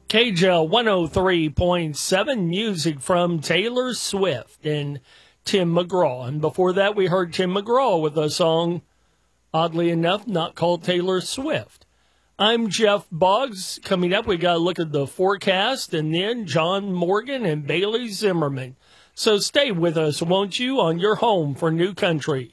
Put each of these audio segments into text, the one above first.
KJL 103.7, music from Taylor Swift and Tim McGraw. And before that, we heard Tim McGraw with a song, oddly enough, not called Taylor Swift. I'm Jeff Boggs. Coming up, we got to look at the forecast, and then John Morgan and Bailey Zimmerman. So stay with us, won't you, on your home for New Country.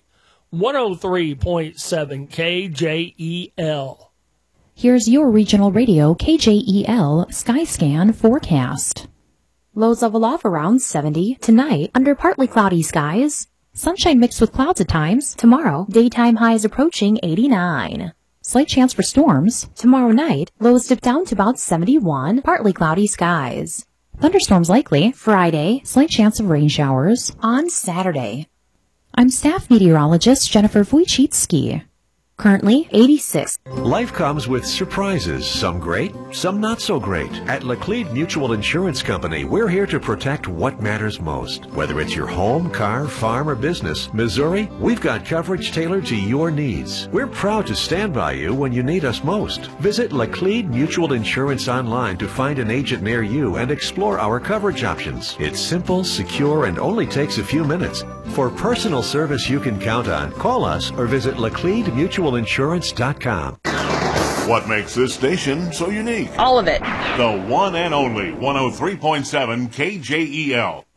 103.7 KJEL. Here's your regional radio KJEL Skyscan forecast. Lows level off around 70. Tonight, under partly cloudy skies. Sunshine mixed with clouds at times. Tomorrow, daytime highs approaching 89. Slight chance for storms. Tomorrow night, lows dip down to about 71. Partly cloudy skies. Thunderstorms likely. Friday, slight chance of rain showers. On Saturday. I'm staff meteorologist Jennifer Wojcicki. Currently 86. Life comes with surprises, some great, some not so great. At Laclede Mutual Insurance Company, we're here to protect what matters most. Whether it's your home, car, farm, or business, Missouri, we've got coverage tailored to your needs. We're proud to stand by you when you need us most. Visit Laclede Mutual Insurance online to find an agent near you and explore our coverage options. It's simple, secure, and only takes a few minutes. For personal service you can count on, call us or visit LacledeMutualInsurance.com. What makes this station so unique? All of it. The one and only 103.7 KJEL.